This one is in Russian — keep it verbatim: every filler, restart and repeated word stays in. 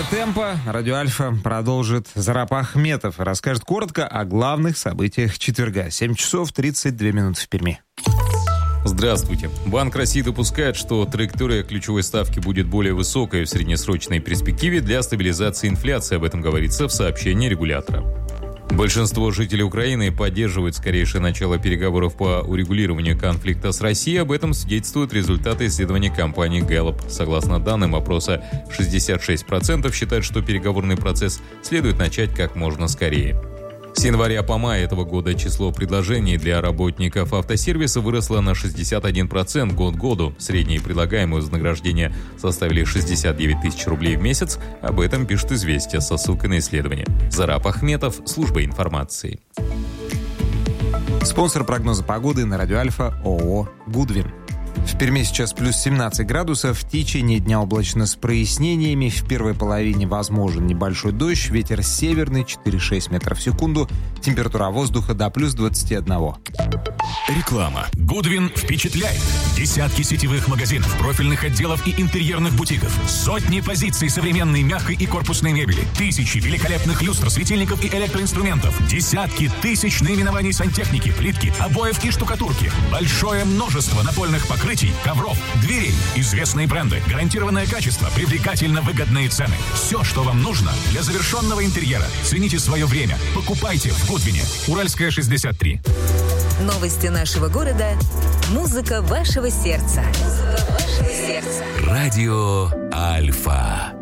Набирая темпа, Радио Альфа продолжит Зарап Ахметов и расскажет коротко о главных событиях четверга. семь часов тридцать две минуты в Перми. Здравствуйте. Банк России допускает, что траектория ключевой ставки будет более высокой в среднесрочной перспективе для стабилизации инфляции. Об этом говорится в сообщении регулятора. Большинство жителей Украины поддерживают скорейшее начало переговоров по урегулированию конфликта с Россией. Об этом свидетельствуют результаты исследования компании Gallup. Согласно данным опроса, шестьдесят шесть процентов считают, что переговорный процесс следует начать как можно скорее. С января по май этого года число предложений для работников автосервиса выросло на шестьдесят один процент год к году. Средние предлагаемые вознаграждения составили шестьдесят девять тысяч рублей в месяц. Об этом пишет «Известия» со ссылкой на исследование. Зарап Ахметов, служба информации. Спонсор прогноза погоды на Радио Альфа ООО «Гудвин». В Перми сейчас плюс семнадцать градусов, в течение дня облачно с прояснениями, в первой половине возможен небольшой дождь, ветер северный четыре шесть метров в секунду, температура воздуха до плюс двадцати одного. Реклама. Гудвин впечатляет. Десятки сетевых магазинов, профильных отделов и интерьерных бутиков. Сотни позиций современной мягкой и корпусной мебели. Тысячи великолепных люстр, светильников и электроинструментов. Десятки тысяч наименований сантехники, плитки, обоев и штукатурки. Большое множество напольных покрытий, ковров, дверей. Известные бренды, гарантированное качество, привлекательно выгодные цены. Все, что вам нужно для завершенного интерьера. Цените свое время. Покупайте в Гудвине. Уральская, шестьдесят три. Новости нашего города. Музыка вашего сердца. Музыка вашего сердца. Радио Альфа.